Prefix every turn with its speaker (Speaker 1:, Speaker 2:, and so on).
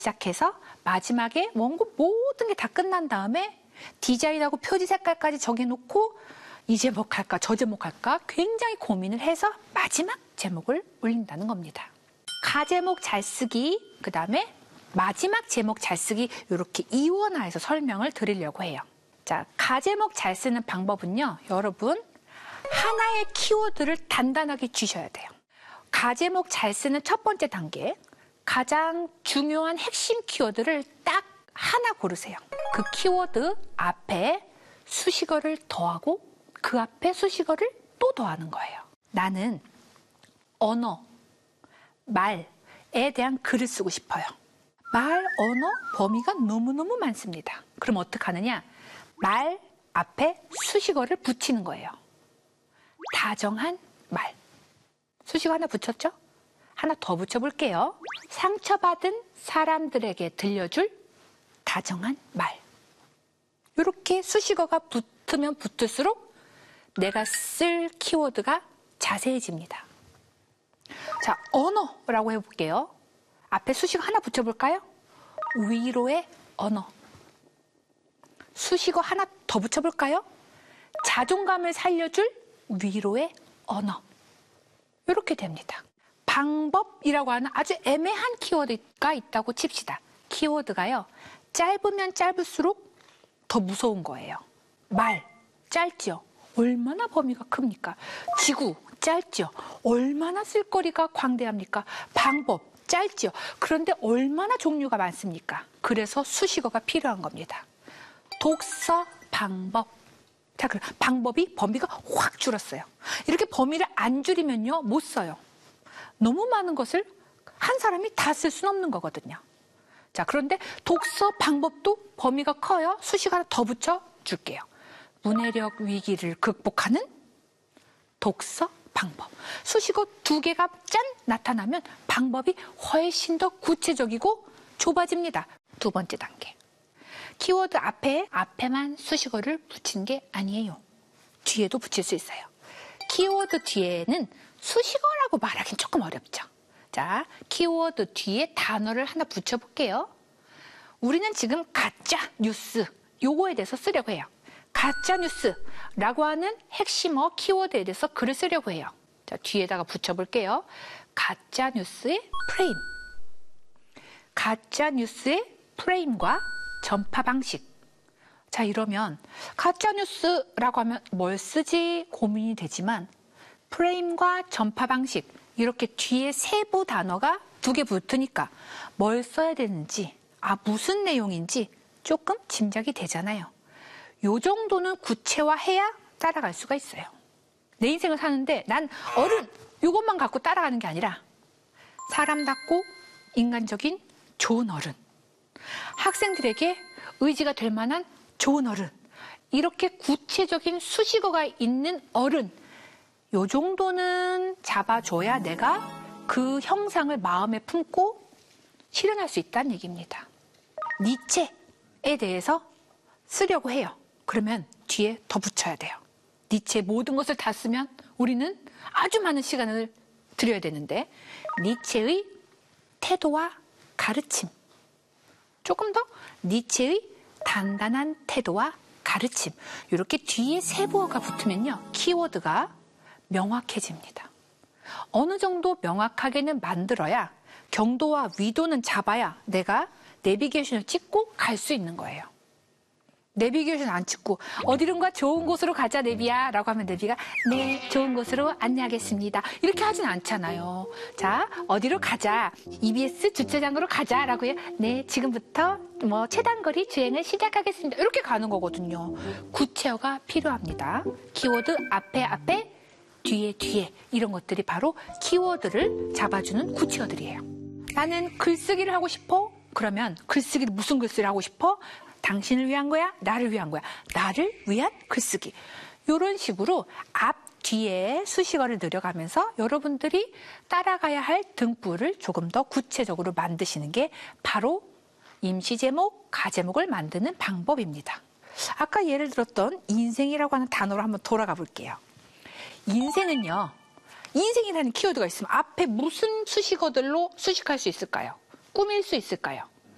Speaker 1: 시작해서 마지막에 원고 모든 게 다 끝난 다음에 디자인하고 표지 색깔까지 정해놓고 이 제목 할까 저 제목 할까 굉장히 고민을 해서 마지막 제목을 올린다는 겁니다. 가제목 잘 쓰기, 그 다음에 마지막 제목 잘 쓰기, 이렇게 이원화해서 설명을 드리려고 해요. 자, 가제목 잘 쓰는 방법은요, 여러분 하나의 키워드를 단단하게 주셔야 돼요. 가제목 잘 쓰는 첫 번째 단계, 가장 중요한 핵심 키워드를 딱 하나 고르세요. 그 키워드 앞에 수식어를 더하고 그 앞에 수식어를 또 더하는 거예요. 나는 언어, 말에 대한 글을 쓰고 싶어요. 말, 언어, 범위가 너무너무 많습니다. 그럼 어떡하느냐? 말 앞에 수식어를 붙이는 거예요. 다정한 말. 수식어 하나 붙였죠? 하나 더 붙여볼게요. 상처받은 사람들에게 들려줄 다정한 말. 이렇게 수식어가 붙으면 붙을수록 내가 쓸 키워드가 자세해집니다. 자, 언어라고 해볼게요. 앞에 수식어 하나 붙여볼까요? 위로의 언어. 수식어 하나 더 붙여볼까요? 자존감을 살려줄 위로의 언어. 이렇게 됩니다. 방법이라고 하는 아주 애매한 키워드가 있다고 칩시다. 키워드가요, 짧으면 짧을수록 더 무서운 거예요. 말, 짧죠? 얼마나 범위가 큽니까? 지구, 짧죠? 얼마나 쓸거리가 광대합니까? 방법, 짧죠? 그런데 얼마나 종류가 많습니까? 그래서 수식어가 필요한 겁니다. 독서, 방법. 자, 그럼 방법이 범위가 확 줄었어요. 이렇게 범위를 안 줄이면요, 못 써요. 너무 많은 것을 한 사람이 다 쓸 수는 없는 거거든요. 자, 그런데 독서 방법도 범위가 커요. 수식어 하나 더 붙여줄게요. 문해력 위기를 극복하는 독서 방법. 수식어 두 개가 짠 나타나면 방법이 훨씬 더 구체적이고 좁아집니다. 두 번째 단계. 키워드 앞에만 수식어를 붙이는 게 아니에요. 뒤에도 붙일 수 있어요. 키워드 뒤에는 수식어라고 말하기는 조금 어렵죠. 자, 키워드 뒤에 단어를 하나 붙여볼게요. 우리는 지금 가짜 뉴스, 요거에 대해서 쓰려고 해요. 가짜 뉴스라고 하는 핵심어 키워드에 대해서 글을 쓰려고 해요. 자, 뒤에다가 붙여볼게요. 가짜 뉴스의 프레임. 가짜 뉴스의 프레임과 전파 방식. 자, 이러면 가짜 뉴스라고 하면 뭘 쓰지 고민이 되지만 프레임과 전파 방식, 이렇게 뒤에 세부 단어가 두 개 붙으니까 뭘 써야 되는지, 무슨 내용인지 조금 짐작이 되잖아요. 요 정도는 구체화해야 따라갈 수가 있어요. 내 인생을 사는데 난 어른, 이것만 갖고 따라가는 게 아니라 사람답고 인간적인 좋은 어른, 학생들에게 의지가 될 만한 좋은 어른, 이렇게 구체적인 수식어가 있는 어른, 요 정도는 잡아줘야 내가 그 형상을 마음에 품고 실현할 수 있다는 얘기입니다. 니체에 대해서 쓰려고 해요. 그러면 뒤에 더 붙여야 돼요. 니체의 모든 것을 다 쓰면 우리는 아주 많은 시간을 들여야 되는데, 니체의 태도와 가르침. 조금 더 니체의 단단한 태도와 가르침. 이렇게 뒤에 세부어가 붙으면요, 키워드가 명확해집니다. 어느 정도 명확하게는 만들어야, 경도와 위도는 잡아야 내가 내비게이션을 찍고 갈 수 있는 거예요. 내비게이션 안 찍고 어디론가 좋은 곳으로 가자 내비야 라고 하면 내비가 네, 좋은 곳으로 안내하겠습니다 이렇게 하진 않잖아요. 자, 어디로 가자, EBS 주차장으로 가자 라고 해요. 네, 지금부터 최단거리 주행을 시작하겠습니다 이렇게 가는 거거든요. 구체어가 필요합니다. 키워드 앞에 뒤에 이런 것들이 바로 키워드를 잡아주는 구체어들이에요. 나는 글쓰기를 하고 싶어? 그러면 글쓰기를 무슨 글쓰기를 하고 싶어? 당신을 위한 거야? 나를 위한 거야? 나를 위한 글쓰기. 이런 식으로 앞, 뒤에 수식어를 늘려가면서 여러분들이 따라가야 할 등부를 조금 더 구체적으로 만드시는 게 바로 임시제목, 가제목을 만드는 방법입니다. 아까 예를 들었던 인생이라고 하는 단어로 한번 돌아가 볼게요. 인생은요, 인생이라는 키워드가 있으면 앞에 무슨 수식어들로 수식할 수 있을까요? 꾸밀 수 있을까요?